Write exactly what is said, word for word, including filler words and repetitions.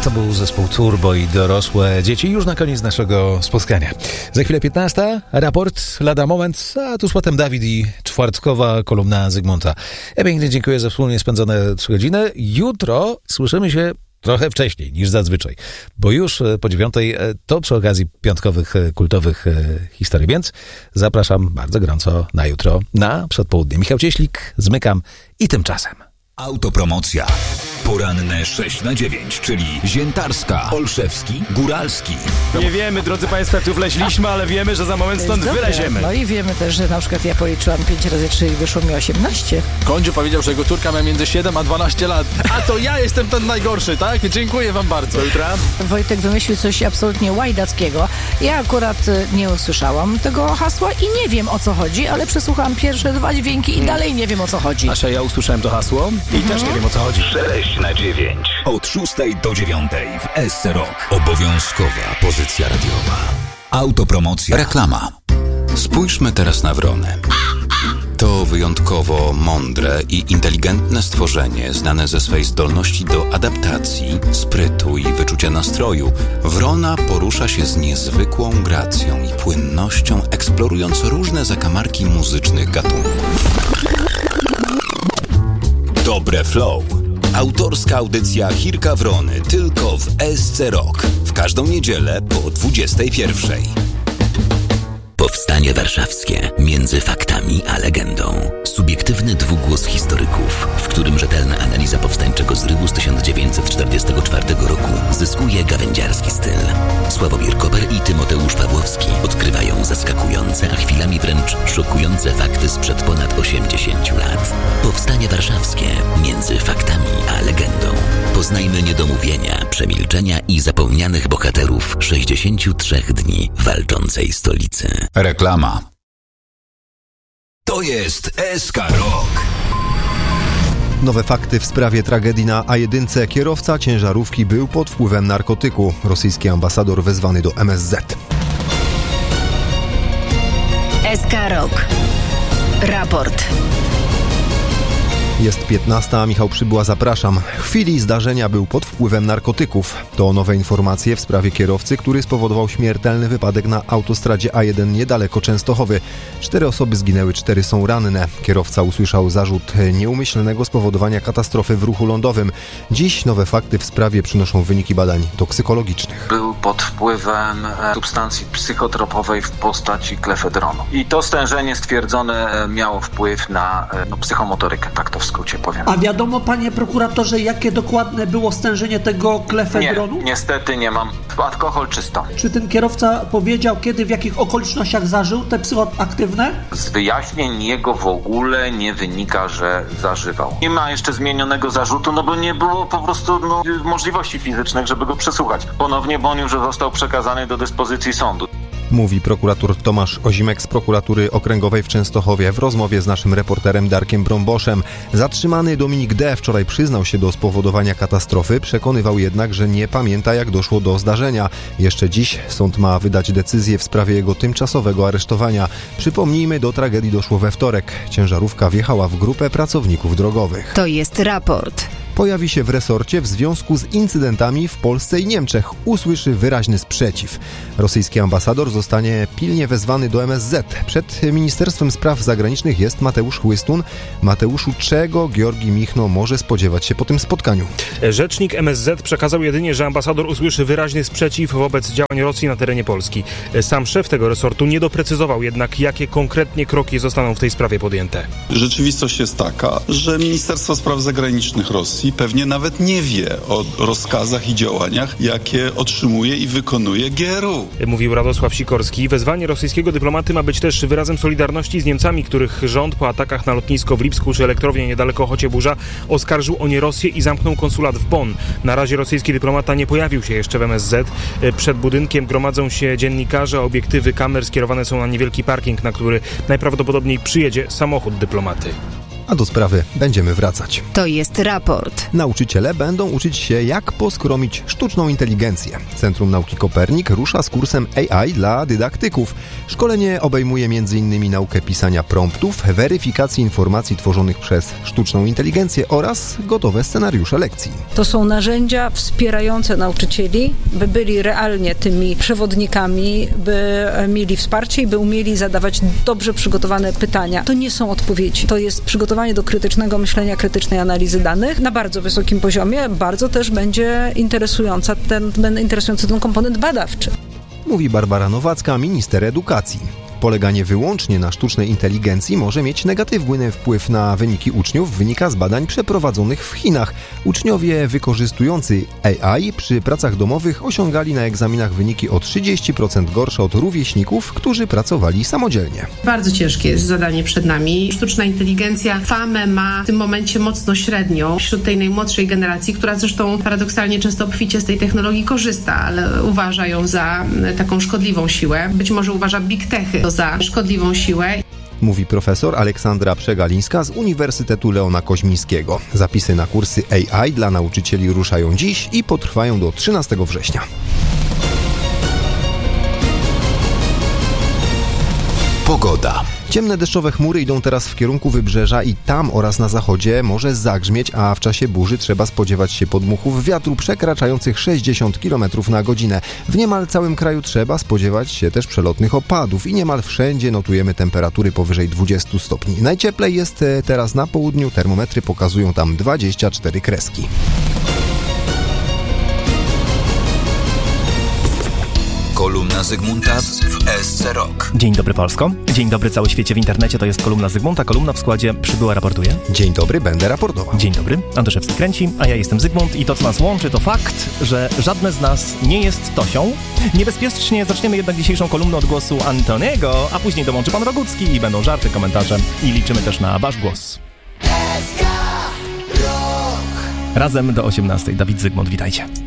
to był zespół Turbo i dorosłe dzieci już na koniec naszego spotkania. Za chwilę piętnasta, raport, lada moment, a tuż potem Dawid i czwartkowa kolumna Zygmunta. Ja pięknie dziękuję za wspólnie spędzone trzy godziny. Jutro słyszymy się trochę wcześniej niż zazwyczaj, bo już po dziewiątej to przy okazji piątkowych, kultowych historii, więc zapraszam bardzo gorąco na jutro, na przedpołudnie. Michał Cieślik, zmykam i tymczasem. Autopromocja. Poranne sześć na dziewięć, czyli Ziętarska, Olszewski, Góralski. Nie wiemy, drodzy Państwo, jak tu wleźliśmy, ale wiemy, że za moment stąd dobre. wyleziemy. No i wiemy też, że na przykład ja policzyłam pięć razy trzy i wyszło mi osiemnaście. Kondziu powiedział, że jego córka ma między siedem a dwanaście lat. A to ja jestem ten najgorszy, tak? Dziękuję wam bardzo. Jutra. Wojtek wymyślił coś absolutnie łajdackiego. Ja akurat nie usłyszałam tego hasła i nie wiem, o co chodzi, ale przesłuchałam pierwsze dwa dźwięki i dalej nie wiem, o co chodzi. Asza, ja usłyszałem to hasło i mhm. też nie wiem, o co chodzi. sześć na dziewięć. Od szóstej do dziewiątej w S C Rock. Obowiązkowa pozycja radiowa. Autopromocja. Reklama. Spójrzmy teraz na wronę. To wyjątkowo mądre i inteligentne stworzenie, znane ze swej zdolności do adaptacji, sprytu i wyczucia nastroju. Wrona porusza się z niezwykłą gracją i płynnością, eksplorując różne zakamarki muzycznych gatunków. Dobre flow. Autorska audycja Chirka Wrony tylko w S C Rock. W każdą niedzielę po dwudziestej pierwszej. Powstanie Warszawskie. Między faktami a legendą. Subiektywny dwugłos historyków, w którym rzetelna analiza powstańczego zrywu z tysiąc dziewięćset czterdziestego czwartego roku zyskuje gawędziarski styl. Sławomir Koper i Tymoteusz Pawłowski odkrywają zaskakujące, a chwilami wręcz szokujące fakty sprzed ponad osiemdziesięciu lat. Powstanie Warszawskie. Między faktami a legendą. Poznajmy niedomówienia, przemilczenia i zapomnianych bohaterów sześćdziesięciu trzech dni walczącej stolicy. Reklama. To jest S K Rock. Nowe fakty w sprawie tragedii na A jeden. Kierowca ciężarówki był pod wpływem narkotyku. Rosyjski ambasador wezwany do M S Z. S K Rock. Raport. Jest piętnasta, Michał Przybyła, zapraszam. W chwili zdarzenia był pod wpływem narkotyków. To nowe informacje w sprawie kierowcy, który spowodował śmiertelny wypadek na autostradzie A jeden niedaleko Częstochowy. Cztery osoby zginęły, cztery są ranne. Kierowca usłyszał zarzut nieumyślnego spowodowania katastrofy w ruchu lądowym. Dziś nowe fakty w sprawie przynoszą wyniki badań toksykologicznych. Był pod wpływem substancji psychotropowej w postaci klefedronu. I to stężenie stwierdzone miało wpływ na no, psychomotorykę, tak to w skrócie powiem. A wiadomo, panie prokuratorze, jakie dokładne było stężenie tego klefedronu? Nie, niestety nie mam. Alkohol czysto. Czy ten kierowca powiedział, kiedy, w jakich okolicznościach zażył te psychoaktywne? Z wyjaśnień jego w ogóle nie wynika, że zażywał. Nie ma jeszcze zmienionego zarzutu, no bo nie było po prostu no, możliwości fizycznych, żeby go przesłuchać ponownie, bo on już został przekazany do dyspozycji sądu. Mówi prokurator Tomasz Ozimek z prokuratury okręgowej w Częstochowie w rozmowie z naszym reporterem Darkiem Brąboszem. Zatrzymany Dominik D. wczoraj przyznał się do spowodowania katastrofy, przekonywał jednak, że nie pamięta, jak doszło do zdarzenia. Jeszcze dziś sąd ma wydać decyzję w sprawie jego tymczasowego aresztowania. Przypomnijmy, do tragedii doszło we wtorek. Ciężarówka wjechała w grupę pracowników drogowych. To jest raport. Pojawi się w resorcie w związku z incydentami w Polsce i Niemczech. Usłyszy wyraźny sprzeciw. Rosyjski ambasador zostanie pilnie wezwany do M S Z. Przed Ministerstwem Spraw Zagranicznych jest Mateusz Chłystun. Mateuszu, czego Georgi Michno może spodziewać się po tym spotkaniu? Rzecznik M S Z przekazał jedynie, że ambasador usłyszy wyraźny sprzeciw wobec działań Rosji na terenie Polski. Sam szef tego resortu nie doprecyzował jednak, jakie konkretnie kroki zostaną w tej sprawie podjęte. Rzeczywistość jest taka, że Ministerstwo Spraw Zagranicznych Rosji pewnie nawet nie wie o rozkazach i działaniach, jakie otrzymuje i wykonuje G R U. Mówił Radosław Sikorski. Wezwanie rosyjskiego dyplomaty ma być też wyrazem solidarności z Niemcami, których rząd po atakach na lotnisko w Lipsku czy elektrownię niedaleko Chocieburza oskarżył o nie Rosję i zamknął konsulat w Bonn. Na razie rosyjski dyplomata nie pojawił się jeszcze w M S Z. Przed budynkiem gromadzą się dziennikarze, obiektywy kamer skierowane są na niewielki parking, na który najprawdopodobniej przyjedzie samochód dyplomaty. a do sprawy będziemy wracać. To jest raport. Nauczyciele będą uczyć się, jak poskromić sztuczną inteligencję. Centrum Nauki Kopernik rusza z kursem A I dla dydaktyków. Szkolenie obejmuje m.in. naukę pisania promptów, weryfikacji informacji tworzonych przez sztuczną inteligencję oraz gotowe scenariusze lekcji. To są narzędzia wspierające nauczycieli, by byli realnie tymi przewodnikami, by mieli wsparcie i by umieli zadawać dobrze przygotowane pytania. To nie są odpowiedzi. To jest przygotowanie do krytycznego myślenia, krytycznej analizy danych na bardzo wysokim poziomie. Bardzo też będzie interesująca ten, będzie interesujący ten komponent badawczy. Mówi Barbara Nowacka, minister edukacji. Poleganie wyłącznie na sztucznej inteligencji może mieć negatywny wpływ na wyniki uczniów, wynika z badań przeprowadzonych w Chinach. Uczniowie wykorzystujący A I przy pracach domowych osiągali na egzaminach wyniki o trzydzieści procent gorsze od rówieśników, którzy pracowali samodzielnie. Bardzo ciężkie jest zadanie przed nami. Sztuczna inteligencja famę ma w tym momencie mocno średnią wśród tej najmłodszej generacji, która zresztą paradoksalnie często obficie z tej technologii korzysta, ale uważa ją za taką szkodliwą siłę. Być może uważa big techy za szkodliwą siłę. Mówi profesor Aleksandra Przegalińska z Uniwersytetu Leona Koźmińskiego. Zapisy na kursy A I dla nauczycieli ruszają dziś i potrwają do trzynastego września. Pogoda. Ciemne deszczowe chmury idą teraz w kierunku wybrzeża i tam oraz na zachodzie może zagrzmieć, a w czasie burzy trzeba spodziewać się podmuchów wiatru przekraczających sześćdziesiąt kilometrów na godzinę. W niemal całym kraju trzeba spodziewać się też przelotnych opadów i niemal wszędzie notujemy temperatury powyżej dwudziestu stopni. Najcieplej jest teraz na południu, termometry pokazują tam dwadzieścia cztery kreski. Kolumna Zygmunta w S C Rock. Dzień dobry Polsko. Dzień dobry cały świecie w internecie. To jest kolumna Zygmunta. Kolumna w składzie Przybyła raportuje. Dzień dobry, będę raportował. Dzień dobry, Andrzejewski kręci, a ja jestem Zygmunt i to, co nas łączy, to fakt, że żadne z nas nie jest Tosią. Niebezpiecznie zaczniemy jednak dzisiejszą kolumnę od głosu Antoniego, a później dołączy pan Rogucki i będą żarty, komentarze i liczymy też na wasz głos. S K Rock. Razem do osiemnastej. Dawid Zygmunt, witajcie.